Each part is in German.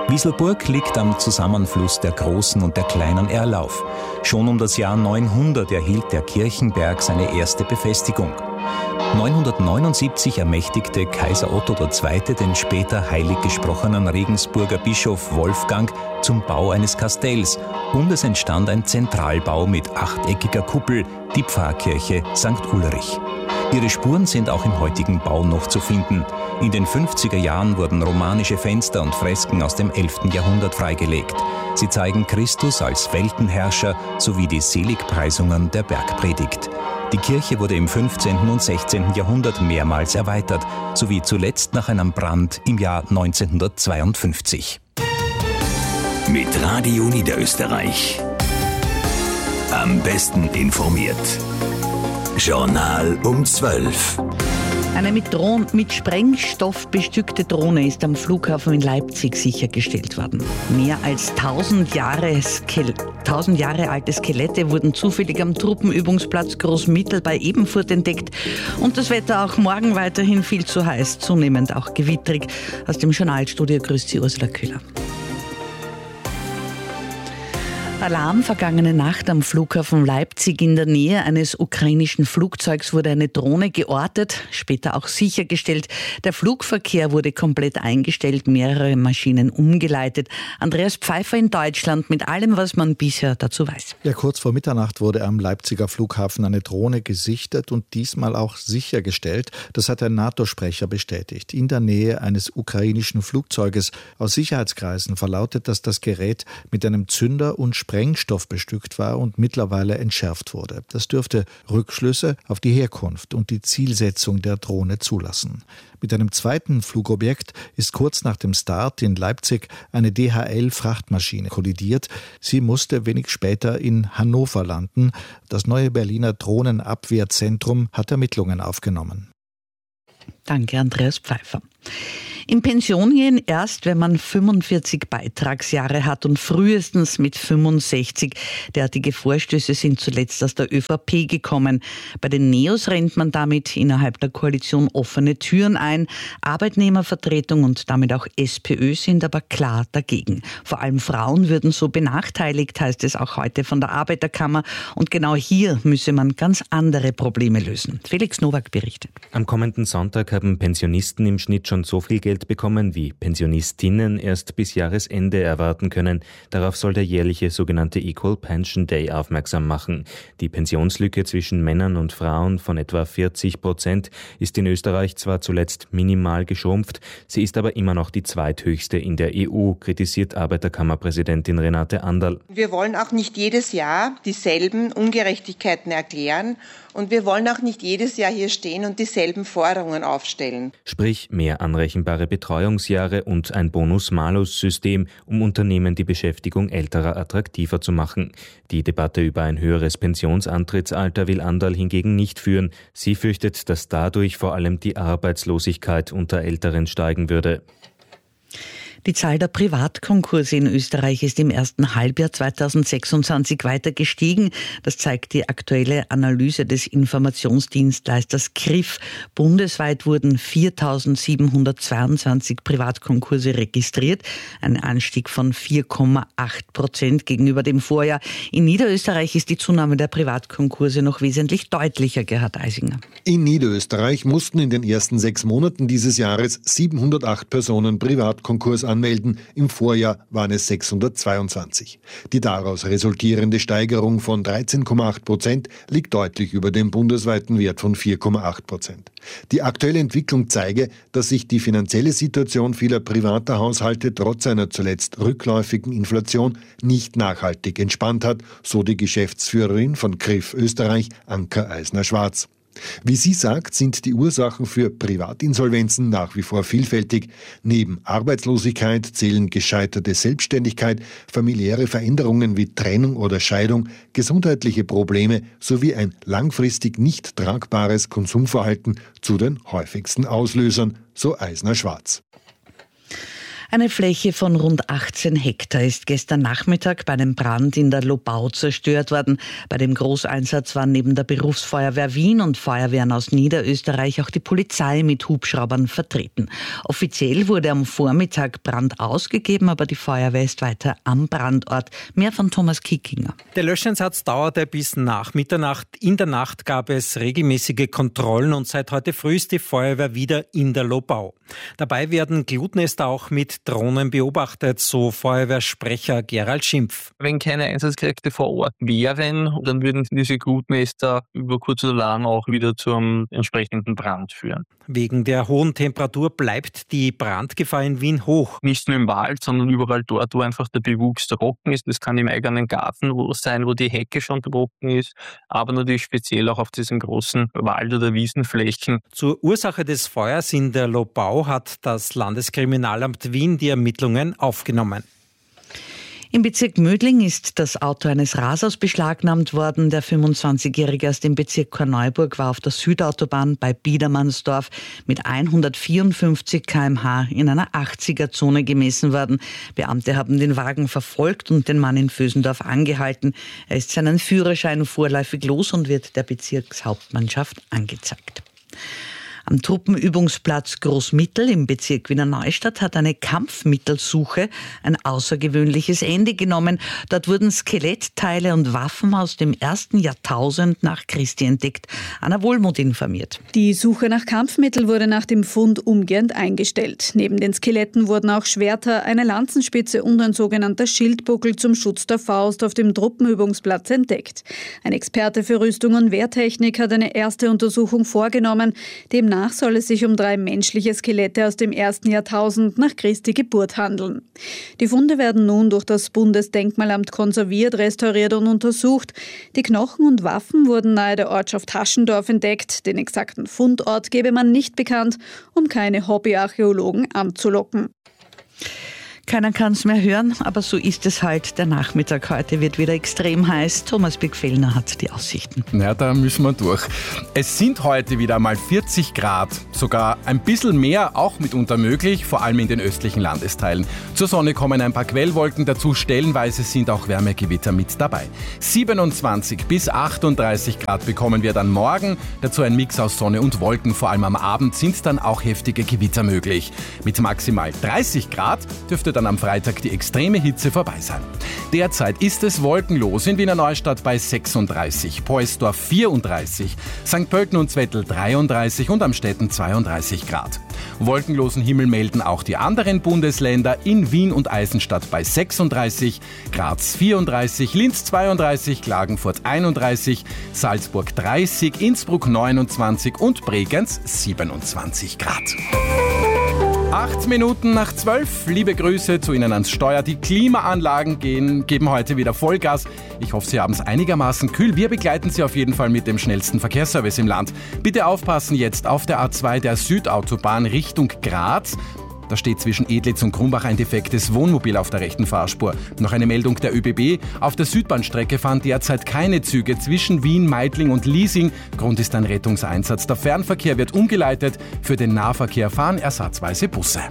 Wieselburg liegt am Zusammenfluss der großen und der kleinen Erlauf. Schon um das Jahr 900 erhielt der Kirchenberg seine erste Befestigung. 979 ermächtigte Kaiser Otto II. Den später heilig gesprochenen Regensburger Bischof Wolfgang zum Bau eines Kastells und es entstand ein Zentralbau mit achteckiger Kuppel, die Pfarrkirche St. Ulrich. Ihre Spuren sind auch im heutigen Bau noch zu finden. In den 50er Jahren wurden romanische Fenster und Fresken aus dem 11. Jahrhundert freigelegt. Sie zeigen Christus als Weltenherrscher sowie die Seligpreisungen der Bergpredigt. Die Kirche wurde im 15. und 16. Jahrhundert mehrmals erweitert, sowie zuletzt nach einem Brand im Jahr 1952. Mit Radio Niederösterreich. Am besten informiert. Journal um 12. Eine mit Sprengstoff bestückte Drohne ist am Flughafen in Leipzig sichergestellt worden. Mehr als 1000 Jahre alte Skelette wurden zufällig am Truppenübungsplatz Großmittel bei Ebenfurt entdeckt. Und das Wetter auch morgen weiterhin viel zu heiß, zunehmend auch gewitterig. Aus dem Journalstudio grüßt Sie Ursula Köhler. Alarm vergangene Nacht am Flughafen Leipzig. In der Nähe eines ukrainischen Flugzeugs wurde eine Drohne geortet, später auch sichergestellt. Der Flugverkehr wurde komplett eingestellt, mehrere Maschinen umgeleitet. Andreas Pfeiffer in Deutschland mit allem, was man bisher dazu weiß. Ja, kurz vor Mitternacht wurde am Leipziger Flughafen eine Drohne gesichtet und diesmal auch sichergestellt. Das hat ein NATO-Sprecher bestätigt. In der Nähe eines ukrainischen Flugzeuges. Aus Sicherheitskreisen verlautet, dass das Gerät mit einem Zünder und Sprengstoff bestückt war und mittlerweile entschärft wurde. Das dürfte Rückschlüsse auf die Herkunft und die Zielsetzung der Drohne zulassen. Mit einem zweiten Flugobjekt ist kurz nach dem Start in Leipzig eine DHL-Frachtmaschine kollidiert. Sie musste wenig später in Hannover landen. Das neue Berliner Drohnenabwehrzentrum hat Ermittlungen aufgenommen. Danke, Andreas Pfeiffer. In Pension gehen erst, wenn man 45 Beitragsjahre hat und frühestens mit 65. Derartige Vorstöße sind zuletzt aus der ÖVP gekommen. Bei den Neos rennt man damit innerhalb der Koalition offene Türen ein. Arbeitnehmervertretung und damit auch SPÖ sind aber klar dagegen. Vor allem Frauen würden so benachteiligt, heißt es auch heute von der Arbeiterkammer. Und genau hier müsse man ganz andere Probleme lösen. Felix Nowak berichtet. Am kommenden Sonntag haben Pensionisten im Schnitt schon so viel Geld bekommen, wie Pensionistinnen erst bis Jahresende erwarten können. Darauf soll der jährliche sogenannte Equal Pension Day aufmerksam machen. Die Pensionslücke zwischen Männern und Frauen von etwa 40% ist in Österreich zwar zuletzt minimal geschrumpft, sie ist aber immer noch die zweithöchste in der EU, kritisiert Arbeiterkammerpräsidentin Renate Anderl. Wir wollen auch nicht jedes Jahr dieselben Ungerechtigkeiten erklären und wir wollen auch nicht jedes Jahr hier stehen und dieselben Forderungen aufstellen. Sprich mehr anrechenbare Betreuungsjahre und ein Bonus-Malus-System, um Unternehmen die Beschäftigung Älterer attraktiver zu machen. Die Debatte über ein höheres Pensionsantrittsalter will Anderl hingegen nicht führen. Sie fürchtet, dass dadurch vor allem die Arbeitslosigkeit unter Älteren steigen würde. Die Zahl der Privatkonkurse in Österreich ist im ersten Halbjahr 2026 weiter gestiegen. Das zeigt die aktuelle Analyse des Informationsdienstleisters CRIF. Bundesweit wurden 4.722 Privatkonkurse registriert, ein Anstieg von 4,8% gegenüber dem Vorjahr. In Niederösterreich ist die Zunahme der Privatkonkurse noch wesentlich deutlicher, Gerhard Eisinger. In Niederösterreich mussten in den ersten 6 Monaten dieses Jahres 708 Personen Privatkonkurs anmelden. Im Vorjahr waren es 622. Die daraus resultierende Steigerung von 13,8% liegt deutlich über dem bundesweiten Wert von 4,8%. Die aktuelle Entwicklung zeige, dass sich die finanzielle Situation vieler privater Haushalte trotz einer zuletzt rückläufigen Inflation nicht nachhaltig entspannt hat, so die Geschäftsführerin von CRIF Österreich, Anka Eisner-Schwarz. Wie sie sagt, sind die Ursachen für Privatinsolvenzen nach wie vor vielfältig. Neben Arbeitslosigkeit zählen gescheiterte Selbstständigkeit, familiäre Veränderungen wie Trennung oder Scheidung, gesundheitliche Probleme sowie ein langfristig nicht tragbares Konsumverhalten zu den häufigsten Auslösern, so Eisner-Schwarz. Eine Fläche von rund 18 Hektar ist gestern Nachmittag bei einem Brand in der Lobau zerstört worden. Bei dem Großeinsatz waren neben der Berufsfeuerwehr Wien und Feuerwehren aus Niederösterreich auch die Polizei mit Hubschraubern vertreten. Offiziell wurde am Vormittag Brand ausgegeben, aber die Feuerwehr ist weiter am Brandort. Mehr von Thomas Kickinger. Der Löscheinsatz dauerte bis nach Mitternacht. In der Nacht gab es regelmäßige Kontrollen und seit heute früh ist die Feuerwehr wieder in der Lobau. Dabei werden Glutnester auch mit Drohnen beobachtet, so Feuerwehrsprecher Gerald Schimpf. Wenn keine Einsatzkräfte vor Ort wären, dann würden diese Glutnester über kurz oder lang auch wieder zum entsprechenden Brand führen. Wegen der hohen Temperatur bleibt die Brandgefahr in Wien hoch. Nicht nur im Wald, sondern überall dort, wo einfach der Bewuchs trocken ist. Das kann im eigenen Garten sein, wo die Hecke schon trocken ist, aber natürlich speziell auch auf diesen großen Wald- oder Wiesenflächen. Zur Ursache des Feuers in der Lobau hat das Landeskriminalamt Wien die Ermittlungen aufgenommen. Im Bezirk Mödling ist das Auto eines Rasers beschlagnahmt worden. Der 25-Jährige aus dem Bezirk Korneuburg war auf der Südautobahn bei Biedermannsdorf mit 154 km/h in einer 80er-Zone gemessen worden. Beamte haben den Wagen verfolgt und den Mann in Vösendorf angehalten. Er ist seinen Führerschein vorläufig los und wird der Bezirkshauptmannschaft angezeigt. Am Truppenübungsplatz Großmittel im Bezirk Wiener Neustadt hat eine Kampfmittelsuche ein außergewöhnliches Ende genommen. Dort wurden Skelettteile und Waffen aus dem 1. Jahrtausend nach Christi entdeckt. Anna Wohlmuth informiert. Die Suche nach Kampfmittel wurde nach dem Fund umgehend eingestellt. Neben den Skeletten wurden auch Schwerter, eine Lanzenspitze und ein sogenannter Schildbuckel zum Schutz der Faust auf dem Truppenübungsplatz entdeckt. Ein Experte für Rüstung und Wehrtechnik hat eine erste Untersuchung vorgenommen. Demnach soll es sich um 3 menschliche Skelette aus dem 1. Jahrtausend nach Christi Geburt handeln. Die Funde werden nun durch das Bundesdenkmalamt konserviert, restauriert und untersucht. Die Knochen und Waffen wurden nahe der Ortschaft Haschendorf entdeckt. Den exakten Fundort gebe man nicht bekannt, um keine Hobbyarchäologen anzulocken. Keiner kann es mehr hören, aber so ist es halt. Der Nachmittag heute wird wieder extrem heiß. Thomas Birgfellner hat die Aussichten. Na, da müssen wir durch. Es sind heute wieder mal 40 Grad, sogar ein bisschen mehr auch mitunter möglich, vor allem in den östlichen Landesteilen. Zur Sonne kommen ein paar Quellwolken dazu, stellenweise sind auch Wärmegewitter mit dabei. 27 bis 38 Grad bekommen wir dann morgen, dazu ein Mix aus Sonne und Wolken, vor allem am Abend sind dann auch heftige Gewitter möglich. Mit maximal 30 Grad dürfte dann am Freitag die extreme Hitze vorbei sein. Derzeit ist es wolkenlos in Wiener Neustadt bei 36, Poelsdorf 34, St. Pölten und Zwettl 33 und Amstetten 32 Grad. Wolkenlosen Himmel melden auch die anderen Bundesländer, in Wien und Eisenstadt bei 36, Graz 34, Linz 32, Klagenfurt 31, Salzburg 30, Innsbruck 29 und Bregenz 27 Grad. 8 Minuten nach 12. Liebe Grüße zu Ihnen ans Steuer. Die Klimaanlagen geben heute wieder Vollgas. Ich hoffe, Sie haben es einigermaßen kühl. Wir begleiten Sie auf jeden Fall mit dem schnellsten Verkehrsservice im Land. Bitte aufpassen jetzt auf der A2 der Südautobahn Richtung Graz. Da steht zwischen Edlitz und Krumbach ein defektes Wohnmobil auf der rechten Fahrspur. Noch eine Meldung der ÖBB. Auf der Südbahnstrecke fahren derzeit keine Züge zwischen Wien, Meidling und Liesing. Grund ist ein Rettungseinsatz. Der Fernverkehr wird umgeleitet. Für den Nahverkehr fahren ersatzweise Busse.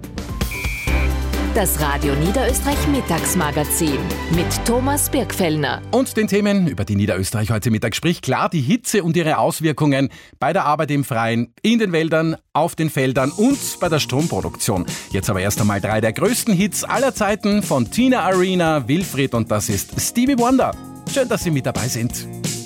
Das Radio Niederösterreich Mittagsmagazin mit Thomas Birgfellner. Und den Themen, über die Niederösterreich heute Mittag spricht, klar die Hitze und ihre Auswirkungen bei der Arbeit im Freien, in den Wäldern, auf den Feldern und bei der Stromproduktion. Jetzt aber erst einmal 3 der größten Hits aller Zeiten von Tina Arena, Wilfried und das ist Stevie Wonder. Schön, dass Sie mit dabei sind.